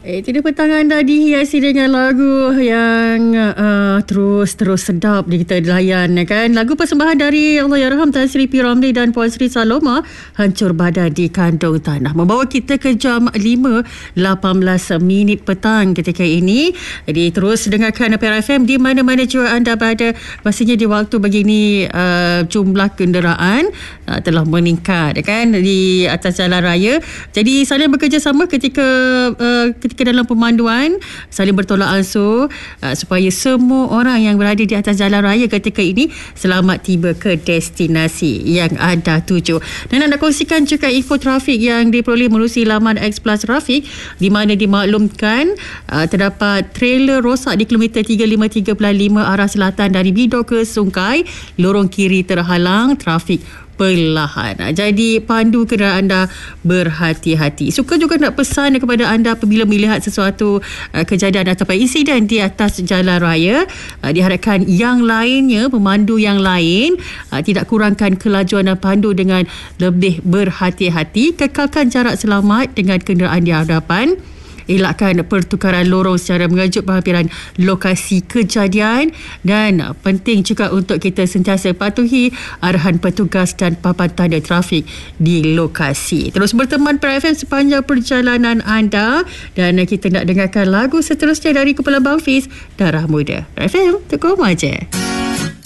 Tidak petang anda dihiasi dengan lagu yang terus sedap di kita layan, kan? Lagu persembahan dari Allahyarham Tan Sri P. Ramlee dan Puan Sri Saloma, Hancur Badan di Kandung Tanah. Membawa kita ke jam 5.18 minit petang ketika ini. Jadi terus dengarkan PR FM di mana-mana juga anda berada. Pastinya di waktu begini jumlah kenderaan telah meningkat, kan, di atas jalan raya. Jadi saling bekerjasama ketika dalam pemanduan, saling bertolak ansur supaya semua orang yang berada di atas jalan raya ketika ini selamat tiba ke destinasi yang anda tuju. Dan anda kongsikan juga info trafik yang diperoleh melalui laman X Plus Trafik, di mana dimaklumkan terdapat trailer rosak di kilometer 353.5 arah selatan dari Bido ke Sungai. Lorong kiri terhalang, trafik perlahan. Jadi pandu kenderaan anda berhati-hati. Suka juga nak pesan kepada anda apabila melihat sesuatu kejadian ataupun insiden di atas jalan raya, diharapkan yang lainnya, pemandu yang lain, tidak kurangkan kelajuan dan pandu dengan lebih berhati-hati. Kekalkan jarak selamat dengan kenderaan di hadapan. Elakkan pertukaran lorong secara mengajuk penghampiran lokasi kejadian, dan penting juga untuk kita sentiasa patuhi arahan petugas dan papan tanda trafik di lokasi. Terus berteman PR FM sepanjang perjalanan anda, dan kita nak dengarkan lagu seterusnya dari kumpulan Bang Fiz, Darah Muda. PR FM, tekum aja.